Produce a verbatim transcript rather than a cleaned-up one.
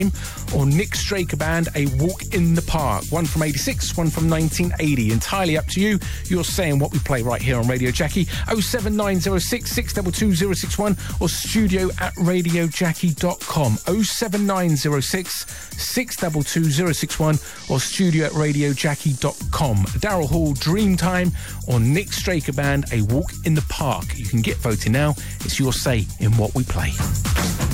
or Nick Straker Band, A Walk in the Park. One from eighty-six, one from nineteen eighty. Entirely up to you. You're saying what we play right here on Radio Jackie. oh seven nine oh six, six two two oh six one or studio at radio jackie dot com. oh seven nine oh six, six two two oh six one or studio at radio jackie dot com. Daryl Hall, Dreamtime, or Nick Straker Band, A Walk in the Park. You can get voting now. It's your say in what we play.